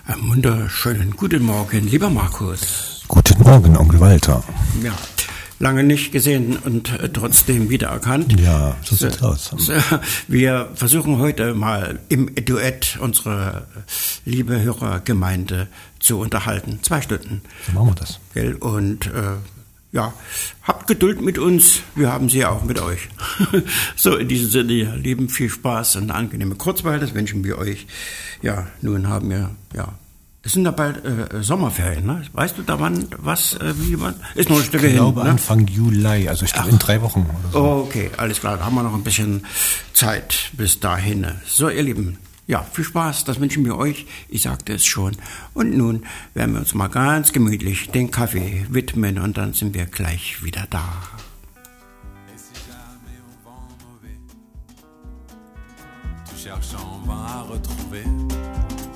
Einen wunderschönen guten Morgen, lieber Markus. Guten Morgen, Onkel Walter. Ja, lange nicht gesehen und trotzdem wiedererkannt. Ja, so sieht's aus. Wir versuchen heute mal im Duett unsere liebe Hörergemeinde zu unterhalten. 2 Stunden. So machen wir das. Und ja, habt Geduld mit uns, wir haben sie auch mit euch. So, in diesem Sinne, ihr Lieben, viel Spaß und eine angenehme Kurzweil, das wünschen wir euch. Ja, nun haben wir, es sind ja bald Sommerferien, ne? Weißt du da wann, wie man, ist noch ein Stück hin, Ich glaube ne? Anfang Juli, also ich glaube in 3 Wochen oder so. Okay, alles klar, da haben wir noch ein bisschen Zeit bis dahin. So, ihr Lieben, ja, viel Spaß, das wünschen wir euch, ich sagte es schon. Und nun werden wir uns mal ganz gemütlich den Kaffee widmen und dann sind wir gleich wieder da.